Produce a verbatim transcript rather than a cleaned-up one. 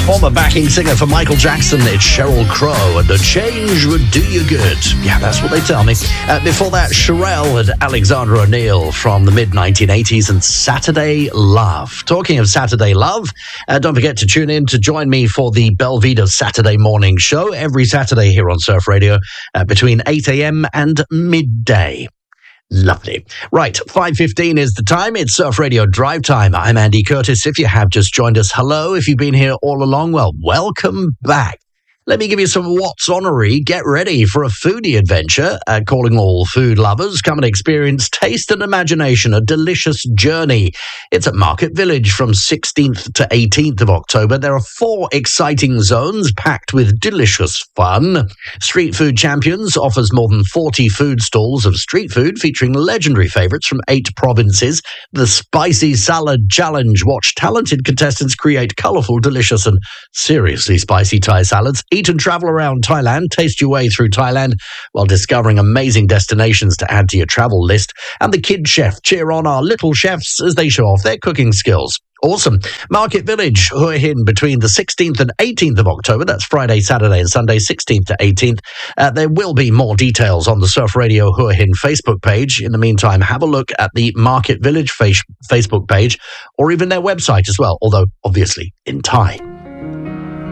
Former backing singer for Michael Jackson, it's Sheryl Crow, and the change would do you good. Yeah, that's what they tell me. Uh, before that, Sherelle and Alexandra O'Neill from the mid nineteen eighties and Saturday Love. Talking of Saturday Love, uh, don't forget to tune in to join me for the Belvedere Saturday morning show every Saturday here on Surf Radio uh, between eight a.m. and midday. Lovely. Right, five fifteen is the time. It's Surf Radio Drive Time. I'm Andy Curtis. If you have just joined us, hello. If you've been here all along, well, welcome back. Let me give you some What's Honorary. Get ready for a foodie adventure. Uh, calling all food lovers, come and experience taste and imagination, a delicious journey. It's at Market Village from sixteenth to eighteenth of October. There are four exciting zones packed with delicious fun. Street Food Champions offers more than forty food stalls of street food featuring legendary favourites from eight provinces. The Spicy Salad Challenge. Watch talented contestants create colourful, delicious and seriously spicy Thai salads. Eat and travel around Thailand. Taste your way through Thailand while discovering amazing destinations to add to your travel list. And the Kid Chef. Cheer on our little chefs as they show off their cooking skills. Awesome. Market Village, Hua Hin, between the sixteenth and eighteenth of October. That's Friday, Saturday and Sunday, sixteenth to eighteenth. Uh, there will be more details on the Surf Radio Hua Hin Facebook page. In the meantime, have a look at the Market Village face- Facebook page or even their website as well, although obviously in Thai.